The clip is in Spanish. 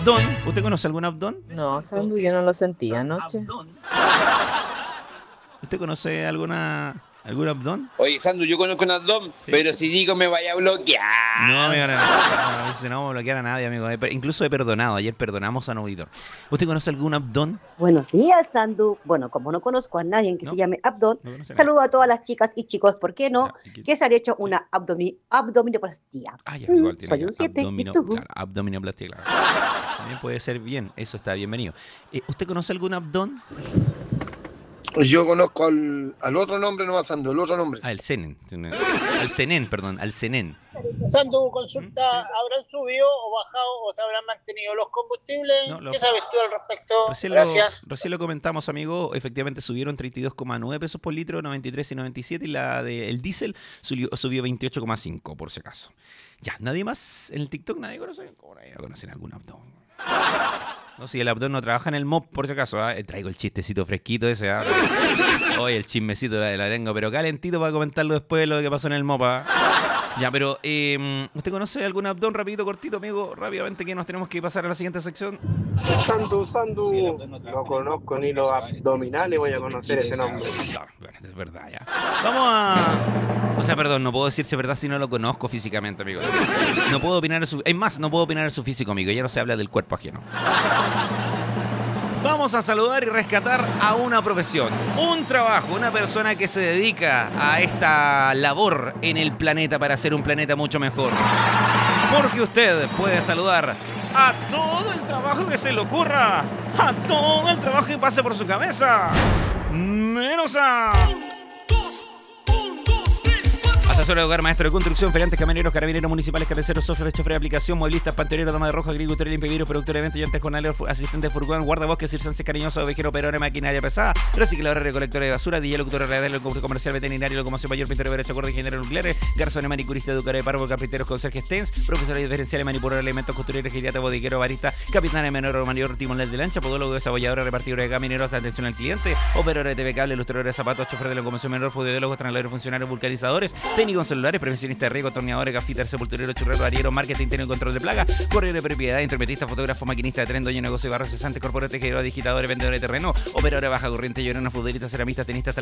Abdón. ¿Usted conoce algún Abdón? No, Sandu, yo no lo sentí anoche. ¿Usted conoce algún Abdón? Oye, Sandu, yo conozco un Abdón, Sí. pero si digo me vaya a bloquear. No, amigo, no vamos a bloquear a nadie, amigo. Incluso he perdonado. Ayer perdonamos a un auditor. ¿Usted conoce algún Abdón? Buenos días, Sandu. Bueno, como no conozco a nadie que No, se llame Abdón, no conoce a nadie. saludo a todas las chicas y chicos, ¿por qué no? Ya, ¿y qué? Que se han hecho una abdominoplastia. Ah, ya, igual tiene Soy ya un 7 y abdomino, tú. claro, abdominoplastia, claro. También puede ser bien, eso está bienvenido. ¿Usted conoce algún Abdón? Yo conozco al otro nombre, no Sandu, el otro nombre. Ah, el Senen. Al Senen, perdón, al Senen. Sandu, consulta, ¿habrán subido o bajado o se habrán mantenido los combustibles? No, ¿Qué sabes tú al respecto? Gracias. Recién lo comentamos, amigo. Efectivamente subieron 32,9 pesos por litro, 93 y 97. Y la del diésel subió 28,5, por si acaso. Ya, nadie más en el TikTok, nadie conoce. ¿Cómo nadie va a conocer algún Abdón? No, si el Abdón no trabaja en el MOP, por si acaso. Traigo el chistecito fresquito ese. Hoy el chismecito la tengo, pero calentito para comentarlo después de lo que pasó en el MOP. Ya, pero ¿usted conoce algún Abdón? Rapidito, cortito, amigo, rápidamente, que nos tenemos que pasar a la siguiente sección. Sandu, no conozco ni los abdominales, voy a conocer ese nombre. No, bueno, es verdad, ya. Vamos a... O sea, perdón, no puedo decir si es verdad si no lo conozco físicamente, amigo. No puedo opinar en su... Es más, no puedo opinar en su físico, amigo. Ya no se habla del cuerpo ajeno. Vamos a saludar y rescatar a una profesión, un trabajo, una persona que se dedica a esta labor en el planeta para hacer un planeta mucho mejor. Porque usted puede saludar a todo el trabajo que se le ocurra, a todo el trabajo que pase por su cabeza, menos a... Asesor de hogar, maestro de construcción, feriantes, camioneros, carabineros municipales, cabeceros, software, chofer de aplicación, movilistas, panteoneros, dama de rojo, agricultura, limpiavidrios, productor de eventos, llantes, jornaleros, asistente de furgón, guardabosques, circenses, cariñosos, ovejero, operador de maquinaria pesada, recicladores, recolectores de basura, DJ, locutor, radiador, comercial, veterinario, locomoción mayor, pintor de derecho, corte, ingeniero nucleares, garzón, manicurista, educador de párvulo, carpinteros, conserjes, TENS, profesores diferenciales, manipulador de elementos, costureros, geriatra, bodeguero, barista, capitán de menor, mayor, timonel de lancha, podólogo, desabollador, repartidor de camineros, atención al cliente, operador de TV cable, ilustrador de zapatos, chofer de locomoción menor, foodiólogos, trasladadores, funcionarios, vulcanizadores, técnicos celulares, prevencionistas de riego, torneadores, gafitas, sepultureros, churreros, arrieros, marketing, técnico, control de plaga, correo de propiedad, intermetista, fotógrafo, maquinista de tren, dueño de negocio, barra cesante, corporate, tejedores, digitadores, vendedores de terreno, operadores de baja corriente, llorona, futbolistas, ceramistas, tenistas,